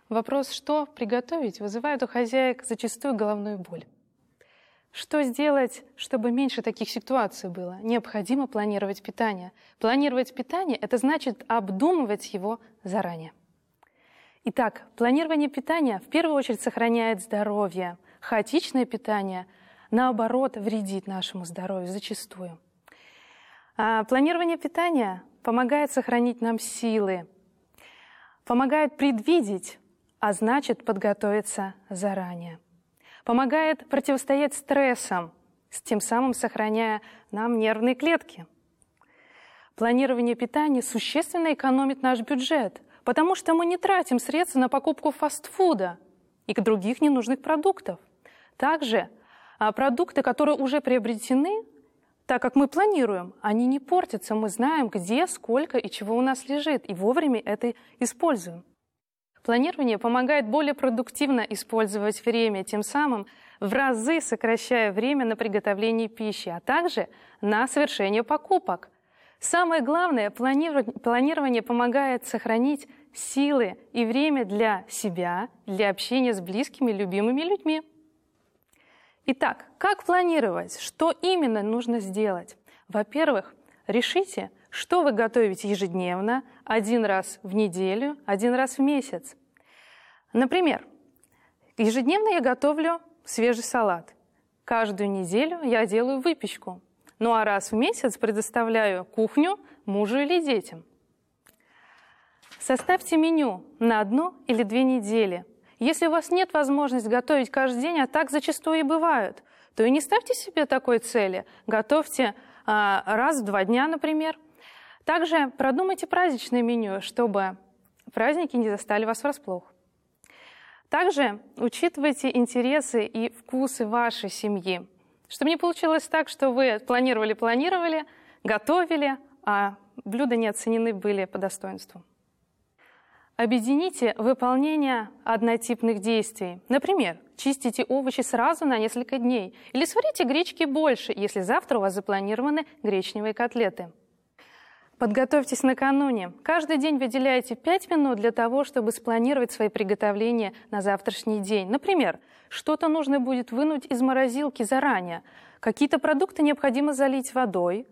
Вопрос, что приготовить, вызывает у хозяек зачастую головную боль. Что сделать, чтобы меньше таких ситуаций было? Необходимо планировать питание. Планировать питание – это значит обдумывать его заранее. Итак, планирование питания в первую очередь сохраняет здоровье. Хаотичное питание, наоборот, вредит нашему здоровью зачастую. Планирование питания помогает сохранить нам силы, помогает предвидеть, а значит подготовиться заранее. Помогает противостоять стрессам, тем самым сохраняя нам нервные клетки. Планирование питания существенно экономит наш бюджет, потому что мы не тратим средства на покупку фастфуда и других ненужных продуктов. Также продукты, которые уже приобретены, так как мы планируем, они не портятся, мы знаем, где, сколько и чего у нас лежит, и вовремя это используем. Планирование помогает более продуктивно использовать время, тем самым в разы сокращая время на приготовление пищи, а также на совершение покупок. Самое главное, планирование помогает сохранить силы и время для себя, для общения с близкими, любимыми людьми. Итак, как планировать? Что именно нужно сделать? Во-первых, решите, что вы готовите ежедневно, один раз в неделю, один раз в месяц. Например, ежедневно я готовлю свежий салат. Каждую неделю я делаю выпечку. Ну а раз в месяц предоставляю кухню мужу или детям. Составьте меню на 1 или 2 недели. Если у вас нет возможности готовить каждый день, а так зачастую и бывают, то и не ставьте себе такой цели. Готовьте раз в 2 дня, например. Также продумайте праздничное меню, чтобы праздники не застали вас врасплох. Также учитывайте интересы и вкусы вашей семьи, чтобы не получилось так, что вы планировали, готовили, а блюда не оценены были по достоинству. Объедините выполнение однотипных действий. Например, чистите овощи сразу на несколько дней. Или сварите гречки больше, если завтра у вас запланированы гречневые котлеты. Подготовьтесь накануне. Каждый день выделяйте 5 минут для того, чтобы спланировать свои приготовления на завтрашний день. Например, что-то нужно будет вынуть из морозилки заранее. Какие-то продукты необходимо залить водой,